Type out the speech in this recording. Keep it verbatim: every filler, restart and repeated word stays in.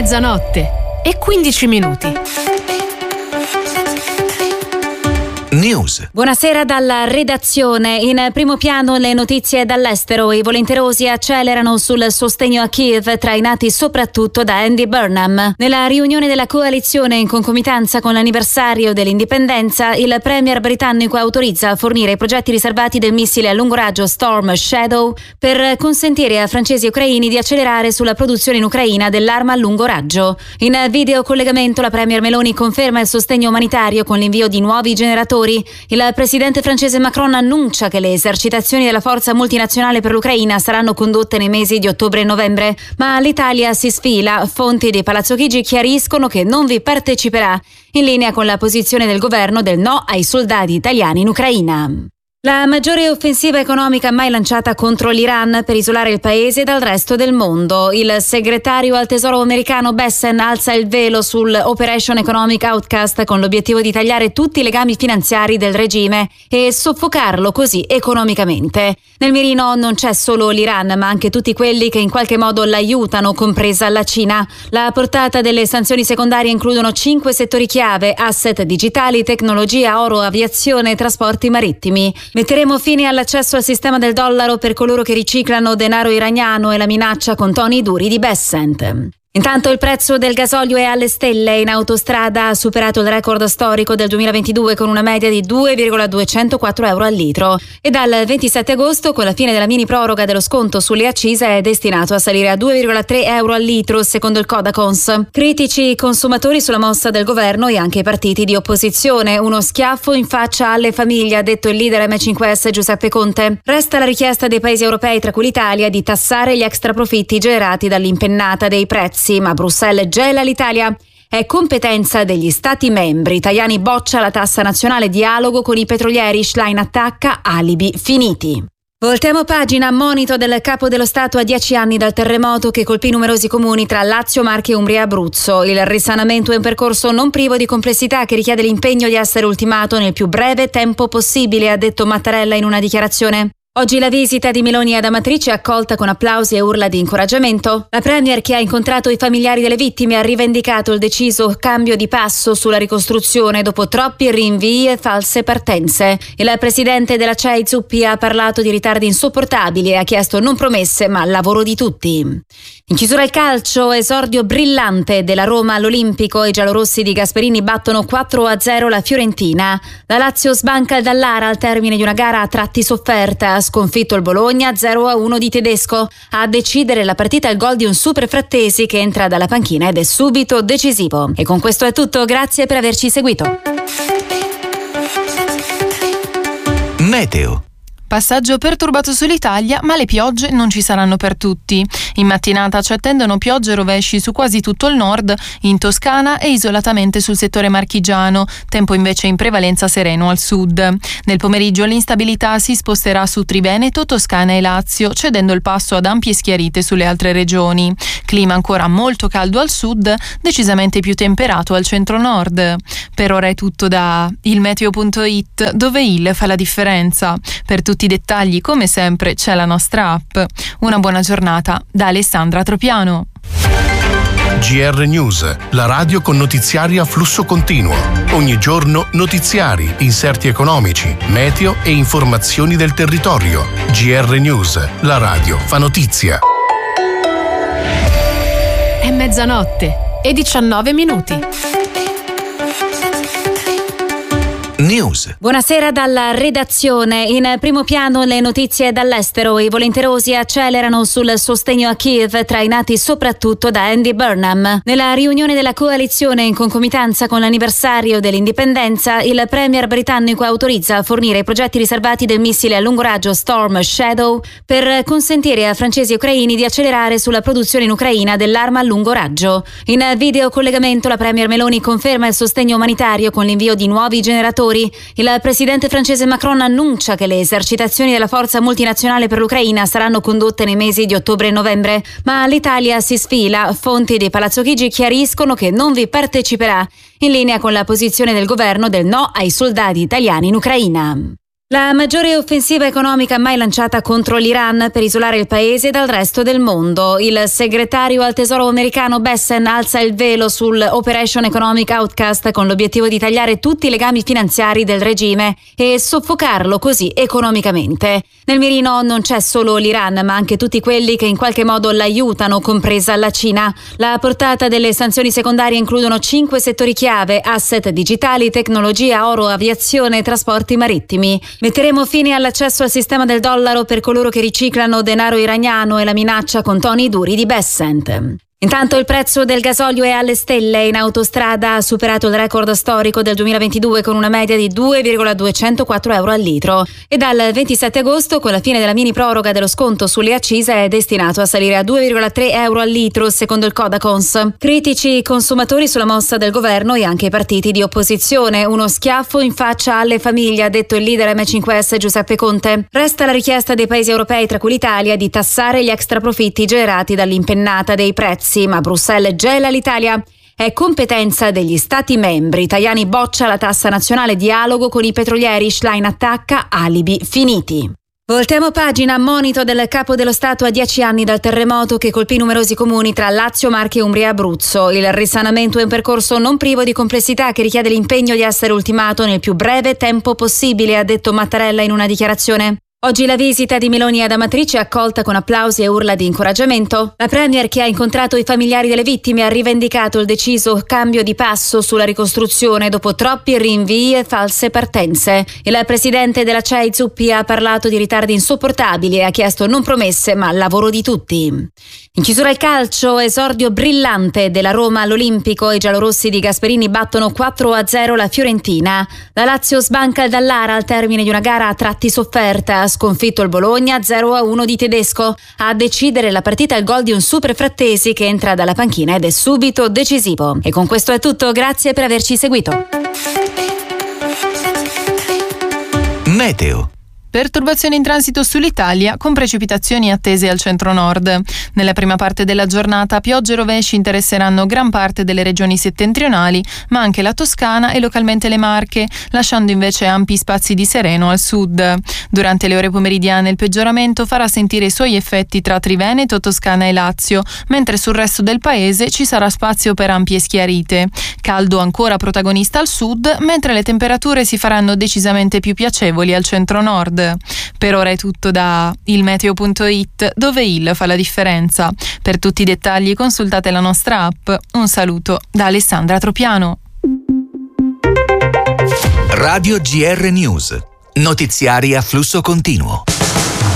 mezzanotte e quindici minuti. News. Buonasera dalla redazione. In primo piano le notizie dall'estero. I volenterosi accelerano sul sostegno a Kiev, trainati soprattutto da Andy Burnham. Nella riunione della coalizione in concomitanza con l'anniversario dell'indipendenza, il premier britannico autorizza a fornire i progetti riservati del missile a lungo raggio Storm Shadow per consentire a francesi e ucraini di accelerare sulla produzione in Ucraina dell'arma a lungo raggio. In video collegamento la premier Meloni conferma il sostegno umanitario con l'invio di nuovi generatori. Il presidente francese Macron annuncia che le esercitazioni della forza multinazionale per l'Ucraina saranno condotte nei mesi di ottobre e novembre, ma l'Italia si sfila. Fonti di Palazzo Chigi chiariscono che non vi parteciperà, in linea con la posizione del governo del no ai soldati italiani in Ucraina. La maggiore offensiva economica mai lanciata contro l'Iran per isolare il paese dal resto del mondo. Il segretario al Tesoro americano Bessent alza il velo sull'Operation Economic Outcast con l'obiettivo di tagliare tutti i legami finanziari del regime e soffocarlo così economicamente. Nel mirino non c'è solo l'Iran, ma anche tutti quelli che in qualche modo l'aiutano, compresa la Cina. La portata delle sanzioni secondarie includono cinque settori chiave: asset digitali, tecnologia, oro, aviazione e trasporti marittimi. Metteremo fine all'accesso al sistema del dollaro per coloro che riciclano denaro iraniano, e la minaccia con toni duri di Bessent. Intanto il prezzo del gasolio è alle stelle. In autostrada ha superato il record storico del duemilaventidue con una media di due virgola duecentoquattro euro al litro, e dal ventisette agosto, con la fine della mini proroga dello sconto sulle accise, è destinato a salire a due virgola tre euro al litro secondo il Codacons. Critici i consumatori sulla mossa del governo e anche i partiti di opposizione. Uno schiaffo in faccia alle famiglie, ha detto il leader emme cinque esse Giuseppe Conte. Resta la richiesta dei paesi europei, tra cui l'Italia, di tassare gli extraprofitti generati dall'impennata dei prezzi, ma Bruxelles gela l'Italia. È competenza degli Stati membri. Tajani boccia la tassa nazionale, dialogo con i petrolieri, Schlein attacca, alibi finiti. Voltiamo pagina. Monito del capo dello Stato a dieci anni dal terremoto che colpì numerosi comuni tra Lazio, Marche, Umbria e Abruzzo. Il risanamento è un percorso non privo di complessità che richiede l'impegno di essere ultimato nel più breve tempo possibile, ha detto Mattarella in una dichiarazione. Oggi la visita di Meloni ad Amatrice è accolta con applausi e urla di incoraggiamento. La premier, che ha incontrato i familiari delle vittime, ha rivendicato il deciso cambio di passo sulla ricostruzione dopo troppi rinvii e false partenze. Il presidente della C E I Zuppi ha parlato di ritardi insopportabili e ha chiesto non promesse ma lavoro di tutti. In chiusura il calcio, esordio brillante della Roma all'Olimpico. I giallorossi di Gasperini battono quattro a zero la Fiorentina. La Lazio sbanca il Dallara al termine di una gara a tratti sofferta. Ha sconfitto il Bologna zero a uno di Tedesco. A decidere la partita il gol di un super Frattesi che entra dalla panchina ed è subito decisivo. E con questo è tutto, grazie per averci seguito. Meteo. Passaggio perturbato sull'Italia, ma le piogge non ci saranno per tutti. In mattinata ci attendono piogge e rovesci su quasi tutto il nord, in Toscana e isolatamente sul settore marchigiano, tempo invece in prevalenza sereno al sud. Nel pomeriggio l'instabilità si sposterà su Triveneto, Toscana e Lazio, cedendo il passo ad ampie schiarite sulle altre regioni. Clima ancora molto caldo al sud, decisamente più temperato al centro-nord. Per ora è tutto da il meteo punto it, dove il fa la differenza. Per tutti i dettagli, come sempre, c'è la nostra app. Una buona giornata da Alessandra Tropiano. G R News, la radio con notiziari a flusso continuo. Ogni giorno notiziari, inserti economici, meteo e informazioni del territorio. G R News, la radio fa notizia. È mezzanotte e diciannove minuti. News. Buonasera dalla redazione. In primo piano le notizie dall'estero. I volenterosi accelerano sul sostegno a Kiev, trainati soprattutto da Andy Burnham. Nella riunione della coalizione in concomitanza con l'anniversario dell'indipendenza, il premier britannico autorizza a fornire i progetti riservati del missile a lungo raggio Storm Shadow per consentire a francesi e ucraini di accelerare sulla produzione in Ucraina dell'arma a lungo raggio. In video collegamento la premier Meloni conferma il sostegno umanitario con l'invio di nuovi generatori. Il presidente francese Macron annuncia che le esercitazioni della forza multinazionale per l'Ucraina saranno condotte nei mesi di ottobre e novembre, ma l'Italia si sfila. Fonti di Palazzo Chigi chiariscono che non vi parteciperà, in linea con la posizione del governo del no ai soldati italiani in Ucraina. La maggiore offensiva economica mai lanciata contro l'Iran per isolare il paese dal resto del mondo. Il segretario al Tesoro americano Bessent alza il velo sull'Operation Economic Outcast con l'obiettivo di tagliare tutti i legami finanziari del regime e soffocarlo così economicamente. Nel mirino non c'è solo l'Iran, ma anche tutti quelli che in qualche modo l'aiutano, compresa la Cina. La portata delle sanzioni secondarie includono cinque settori chiave: asset digitali, tecnologia, oro, aviazione e trasporti marittimi. Metteremo fine all'accesso al sistema del dollaro per coloro che riciclano denaro iraniano e la minaccia con toni duri di Bessent. Intanto il prezzo del gasolio è alle stelle. In autostrada ha superato il record storico del duemilaventidue con una media di due virgola duecentoquattro euro al litro e dal ventisette agosto, con la fine della mini proroga dello sconto sulle accise, è destinato a salire a due virgola tre euro al litro secondo il Codacons. Critici i consumatori sulla mossa del governo e anche i partiti di opposizione. Uno schiaffo in faccia alle famiglie, ha detto il leader emme cinque esse Giuseppe Conte. Resta la richiesta dei paesi europei, tra cui l'Italia, di tassare gli extraprofitti generati dall'impennata dei prezzi. Ma Bruxelles gela l'Italia. È competenza degli Stati membri. Tajani boccia la tassa nazionale, dialogo con i petrolieri, Schlein attacca, alibi finiti. Voltiamo pagina. Monito del capo dello Stato a dieci anni dal terremoto che colpì numerosi comuni tra Lazio, Marche, Umbria e Abruzzo. Il risanamento è un percorso non privo di complessità che richiede l'impegno di essere ultimato nel più breve tempo possibile, ha detto Mattarella in una dichiarazione. Oggi la visita di Meloni ad Amatrice è accolta con applausi e urla di incoraggiamento. La premier, che ha incontrato i familiari delle vittime, ha rivendicato il deciso cambio di passo sulla ricostruzione dopo troppi rinvii e false partenze. Il presidente della C E I Zuppi ha parlato di ritardi insopportabili e ha chiesto non promesse ma lavoro di tutti. In chiusura il calcio, esordio brillante della Roma all'Olimpico. I giallorossi di Gasperini battono quattro a zero la Fiorentina. La Lazio sbanca il Dallara al termine di una gara a tratti sofferta. Ha sconfitto il Bologna zero a uno di Tedesco. A decidere la partita il gol di un super Frattesi che entra dalla panchina ed è subito decisivo. E con questo è tutto, grazie per averci seguito. Meteo. Perturbazioni in transito sull'Italia con precipitazioni attese al centro-nord. Nella prima parte della giornata piogge e rovesci interesseranno gran parte delle regioni settentrionali, ma anche la Toscana e localmente le Marche, lasciando invece ampi spazi di sereno al sud. Durante le ore pomeridiane il peggioramento farà sentire i suoi effetti tra Triveneto, Toscana e Lazio, mentre sul resto del paese ci sarà spazio per ampie schiarite. Caldo ancora protagonista al sud, mentre le temperature si faranno decisamente più piacevoli al centro-nord. Per ora è tutto da ilmeteo punto it, dove il fa la differenza. Per tutti i dettagli consultate la nostra app. Un saluto da Alessandra Tropiano. Radio G R News. Notiziari a flusso continuo.